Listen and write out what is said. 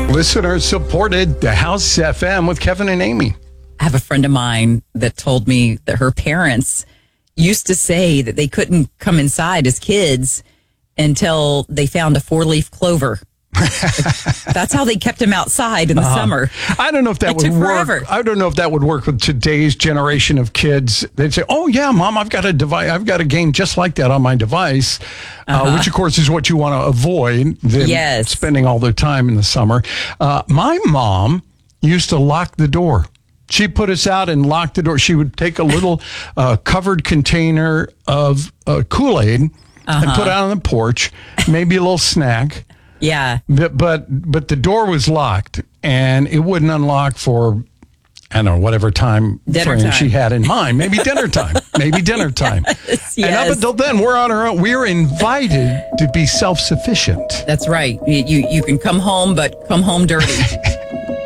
Listener supported the House FM with Kevin and Amy. I have a friend of mine that told me that her parents used to say that they couldn't come inside as kids until they found a 4-leaf clover. That's how they kept him outside in the summer. I don't know if that would work. Forever. I don't know if that would work with today's generation of kids. They'd say, "Oh yeah, Mom, I've got a device. I've got a game just like that on my device," which of course is what you want to avoid. Them spending all their time in the summer. My mom used to lock the door. She put us out and locked the door. She would take a little covered container of Kool-Aid and put it out on the porch, maybe a little snack. Yeah. But the door was locked, and it wouldn't unlock for, I don't know, whatever time frame she had in mind. Maybe dinner time. Yes. And up until then, we're on our own. We're invited to be self-sufficient. That's right. You can come home, but come home dirty.